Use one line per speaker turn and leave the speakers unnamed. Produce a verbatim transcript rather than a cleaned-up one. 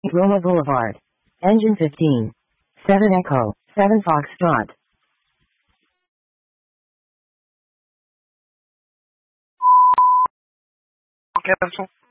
Roma Boulevard. Engine fifteen. seven Echo. seven Foxtrot.
Cancel.